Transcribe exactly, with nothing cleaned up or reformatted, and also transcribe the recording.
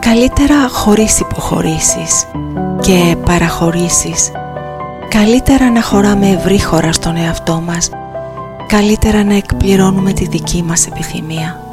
Καλύτερα χωρίς υποχωρήσεις και παραχωρήσεις. Καλύτερα να χωράμε ευρύχωρα στον εαυτό μας. Καλύτερα να εκπληρώνουμε τη δική μας επιθυμία.